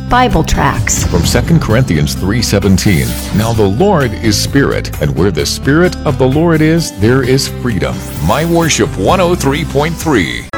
Bible tracts. From 2 Corinthians 3:17. Now the Lord is Spirit, and where the Spirit of the Lord is, there is freedom. My Worship 103.3.